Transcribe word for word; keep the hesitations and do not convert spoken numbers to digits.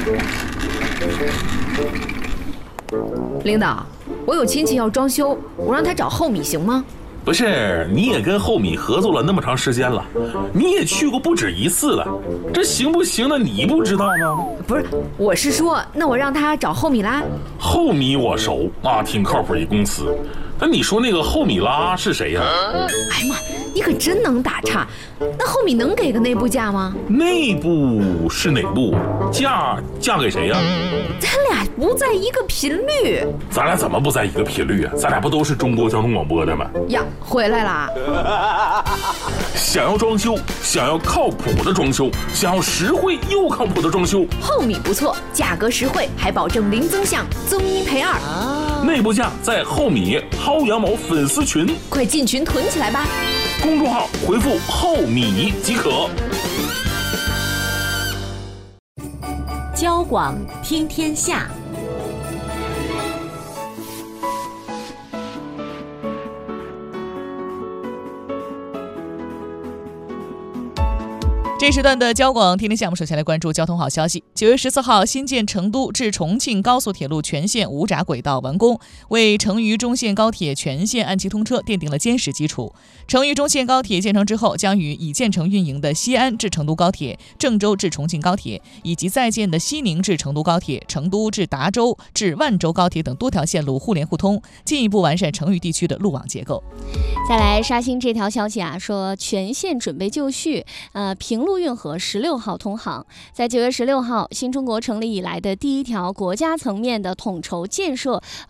领导，我有亲戚要装修，我让他找厚米行吗？ 不是，你也跟厚米合作了那么长时间了，你也去过不止一次了，这行不行的你不知道吗？ 不是，我是说，那我让他找厚米拉。 厚米我熟啊，挺靠谱一公司。但你说那个厚米拉是谁呀？ 哎呀妈，你可真能打岔。那厚米能给个内部价吗？ 内部是哪部？价价给谁呀？ 咱俩不在一个频率。 咱俩怎么不在一个频率啊？咱俩不都是中国交通广播的吗？ 呀，回来啦！ 想要装修，想要靠谱的装修，想要实惠又靠谱的装修， 厚米不错，价格实惠，还保证零增项，增一赔二。 啊、内部价在厚米薅羊毛粉丝群， 快进群囤起来吧！ 公众号回复厚米即可。 交广听天下。 这时段的交广听天下，我们首先来关注交通好消息。九月十四号，新建成都至重庆高速铁路全线无闸轨道完工，为成渝中线高铁全线按期通车奠定了坚实基础。成渝中线高铁建成之后，将与已建成运营的西安至成都高铁、郑州至重庆高铁，以及在建的西宁至成都高铁、成都至达州至万州高铁等多条线路互联互通，进一步完善成渝地区的路网结构。 再来刷新这条消息啊，说全线准备就绪，呃，平陆运河十六号通航。在九月十六号，新中国成立以来的第一条国家层面的统筹建设